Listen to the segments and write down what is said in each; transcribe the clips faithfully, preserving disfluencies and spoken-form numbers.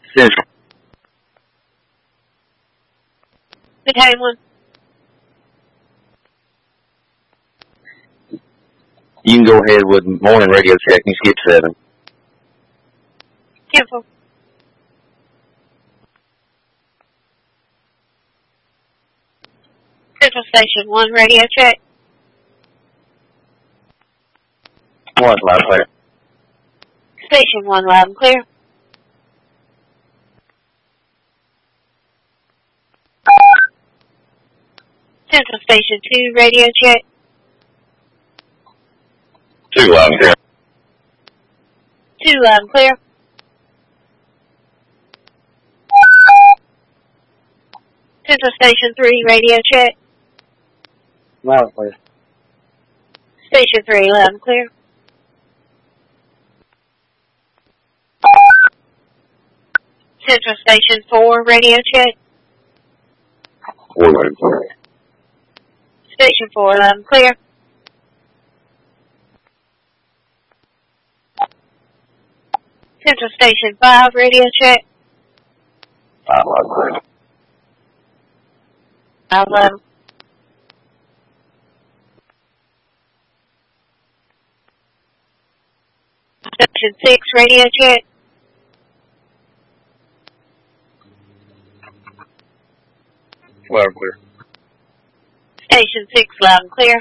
Central. Battalion one. You can go ahead with morning radio check and skip seven. Cancel. Central Station one, radio check. One, loud and clear. Station one, loud and clear. Central Station two, radio check. Two, loud and clear. Two, loud and clear. Central Station three, radio check. Loud and clear. Station three, loud and clear. Central Station four, radio check. Four, loud and clear. Station four, loud and clear. Central Station five, radio check. Five, loud and clear. Five, loud. Station six, radio check. Loud and clear. Station six, loud and clear.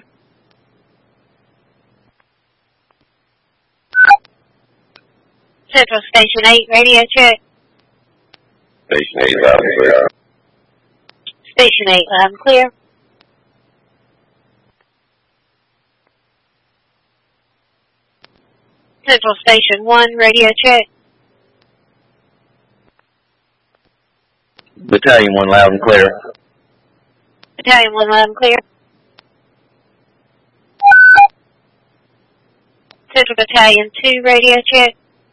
Central Station eight, radio check. Station eight, loud and clear. Station eight, loud and clear. Central Station one, radio check. Battalion one, loud and clear. Battalion one, loud and clear. Central Battalion two, radio check.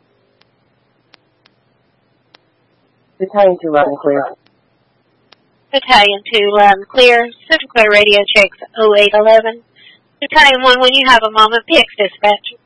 Battalion two, loud and clear. Battalion two, loud and clear. Central Clear radio checks oh eight eleven. Battalion one, when you have a moment, P X dispatch.